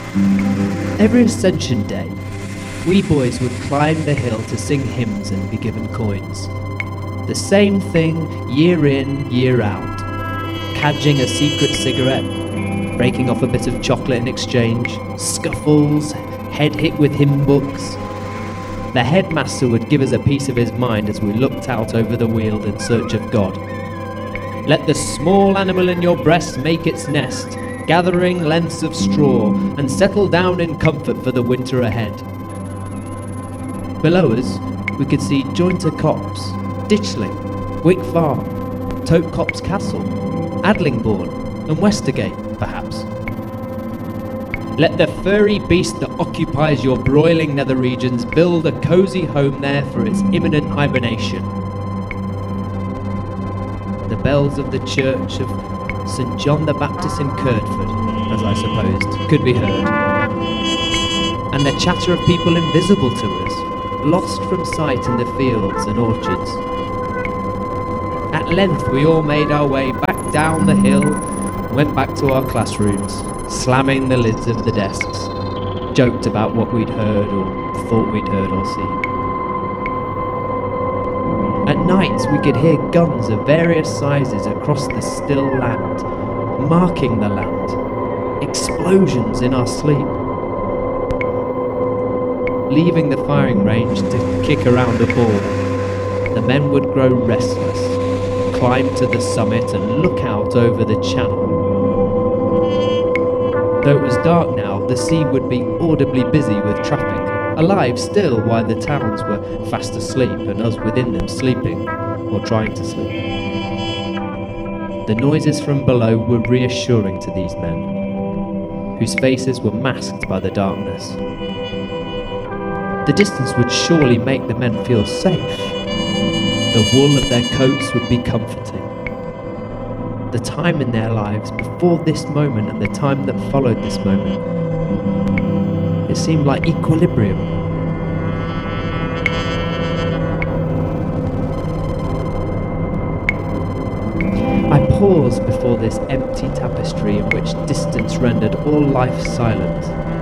Every Ascension Day, we boys would climb the hill to sing hymns and be given coins. The same thing year in, year out. Cadging a secret cigarette, breaking off a bit of chocolate in exchange, scuffles, head hit with hymn books. The headmaster would give us a piece of his mind as we looked out over the weald in search of God. Let the small animal in your breast make its nest, gathering lengths of straw, and settle down in comfort for the winter ahead. Below us, we could see Jointer Copse, Ditchling, Wick Farm, Tote Copse Castle, Adlingbourne, and Westergate, perhaps. Let the furry beast that occupies your broiling nether regions build a cosy home there for its imminent hibernation. The bells of the church of St. John the Baptist in Curdford, as I supposed, could be heard. And the chatter of people invisible to us, lost from sight in the fields and orchards. At length we all made our way back down the hill and went back to our classrooms, slamming the lids of the desks, joked about what we'd heard or thought we'd heard or seen. At nights we could hear guns of various sizes across the still land, marking the land, explosions in our sleep. Leaving the firing range to kick around a ball, the men would grow restless, climb to the summit and look out over the channel. Though it was dark now, the sea would be audibly busy with traffic, alive still while the towns were fast asleep and us within them sleeping, or trying to sleep. The noises from below were reassuring to these men, whose faces were masked by the darkness. The distance would surely make the men feel safe. The wool of their coats would be comforting. The time in their lives before this moment and the time that followed this moment, it seemed like equilibrium. I paused before this empty tapestry in which distance rendered all life silent.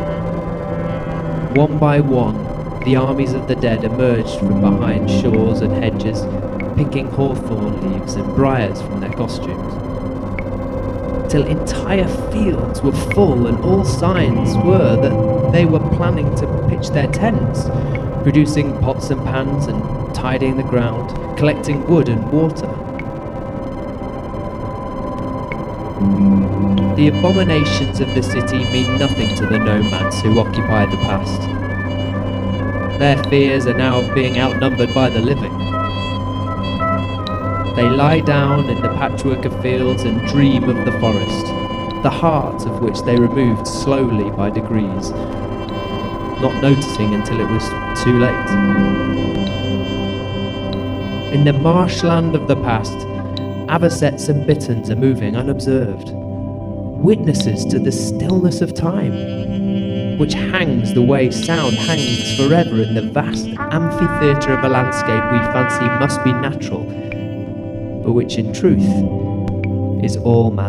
One by one, the armies of the dead emerged from behind shores and hedges, picking hawthorn leaves and briars from their costumes, till entire fields were full and all signs were that they were planning to pitch their tents, producing pots and pans and tidying the ground, collecting wood and water. The abominations of the city mean nothing to the nomads who occupy the past. Their fears are now being outnumbered by the living. They lie down in the patchwork of fields and dream of the forest, the heart of which they removed slowly by degrees, not noticing until it was too late. In the marshland of the past, avocets and bitterns are moving unobserved, witnesses to the stillness of time, which hangs the way sound hangs forever in the vast amphitheatre of a landscape we fancy must be natural, but which in truth is all man.